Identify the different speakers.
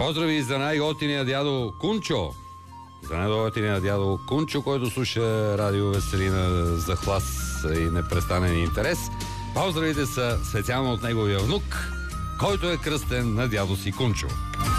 Speaker 1: Поздрави за най-готиния дядо Кунчо. За най-готиния дядо Кунчо, който слуша радио Веселина за хлас и непрестанен интерес. Поздравите са специално от неговия внук, който е кръстен на дядо си Кунчо.